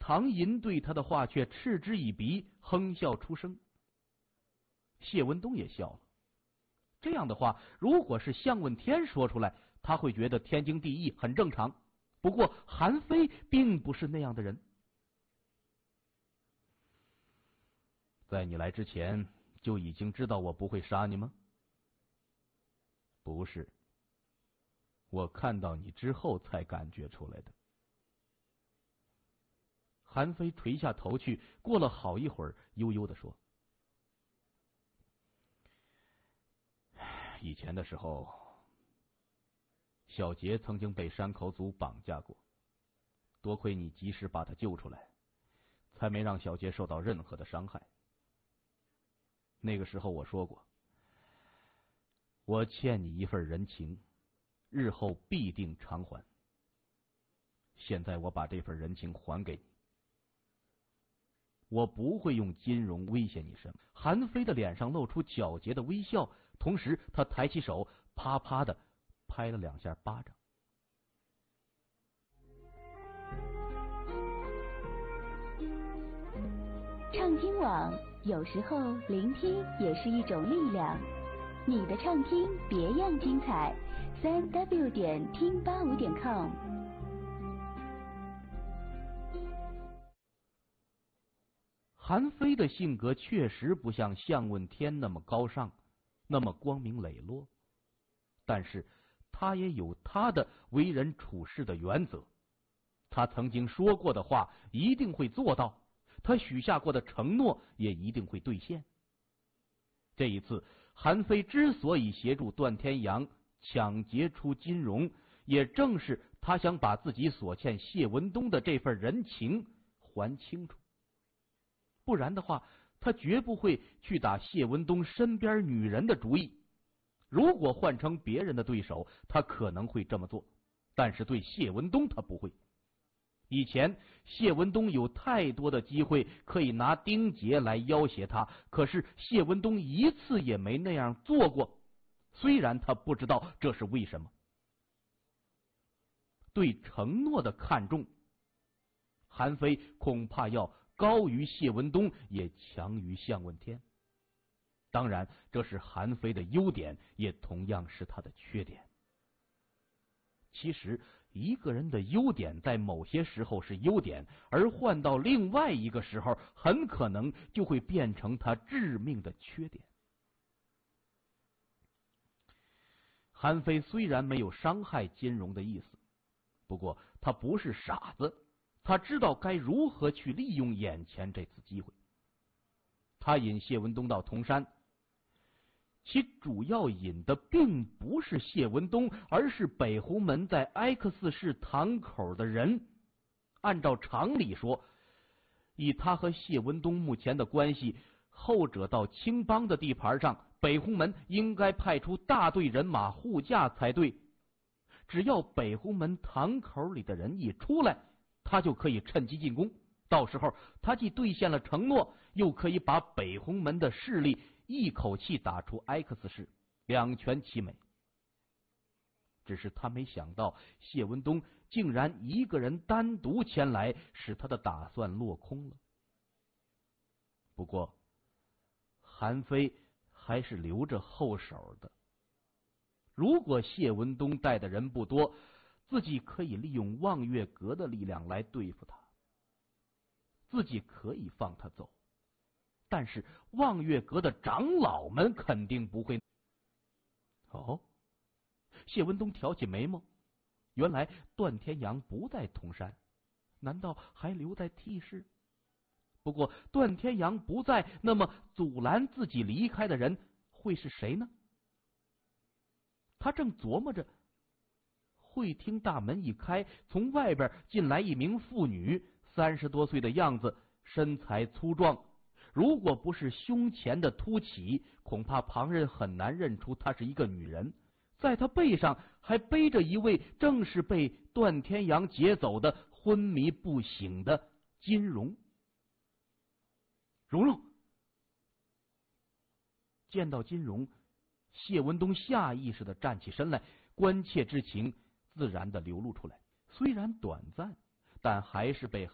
唐寅对他的话却嗤之以鼻，哼笑出声。谢文东也笑了。这样的话，如果是向问天说出来，他会觉得天经地义，很正常。不过韩非并不是那样的人。在你来之前就已经知道我不会杀你吗？不是，我看到你之后才感觉出来的。韩非垂下头去，过了好一会儿，悠悠地说：以前的时候，小杰曾经被山口组绑架过，多亏你及时把他救出来，才没让小杰受到任何的伤害。那个时候我说过，我欠你一份人情，日后必定偿还。现在我把这份人情还给你，我不会用金融威胁你什么。韩非的脸上露出皎洁的微笑，同时他抬起手，啪啪的拍了2下巴掌。 畅听网，有时候聆听也是一种力量。你的畅听别样精彩，3w 点听85点com。 韩非的性格确实不像向问天那么高尚，那么光明磊落，但是他也有他的为人处事的原则。他曾经说过的话一定会做到，他许下过的承诺也一定会兑现。这一次，韩非之所以协助段天阳抢劫出金融，也正是他想把自己所欠谢文东的这份人情还清楚。不然的话，他绝不会去打谢文东身边女人的主意。如果换成别人的对手，他可能会这么做，但是对谢文东他不会。以前谢文东有太多的机会可以拿丁杰来要挟他，可是谢文东一次也没那样做过，虽然他不知道这是为什么。对承诺的看重，韩非恐怕要高于谢文东，也强于向问天。当然，这是韩非的优点，也同样是他的缺点。其实，一个人的优点在某些时候是优点，而换到另外一个时候，很可能就会变成他致命的缺点。韩非虽然没有伤害金融的意思，不过他不是傻子，他知道该如何去利用眼前这次机会。他引谢文东到铜山，其主要引的并不是谢文东，而是北红门在 X 市堂口的人。按照常理说，以他和谢文东目前的关系，后者到青帮的地盘上，北红门应该派出大队人马护驾才对。只要北红门堂口里的人一出来，他就可以趁机进攻。到时候他既兑现了承诺，又可以把北红门的势力一口气打出 X 市，两全其美。只是他没想到谢文东竟然一个人单独前来，使他的打算落空了。不过韩非还是留着后手的。如果谢文东带的人不多，自己可以利用望月阁的力量来对付他，自己可以放他走，但是望月阁的长老们肯定不会。哦，谢文东挑起眉毛，原来段天阳不在铜山，难道还留在 T 市？不过段天阳不在，那么阻拦自己离开的人会是谁呢？他正琢磨着，会厅大门一开，从外边进来一名妇女，30多岁的样子，身材粗壮，如果不是胸前的凸起，恐怕旁人很难认出她是一个女人。在她背上还背着一位正是被段天阳劫走的昏迷不醒的金荣。蓉蓉见到金荣，谢文东下意识地站起身来，关切之情自然地流露出来，虽然短暂，但还是被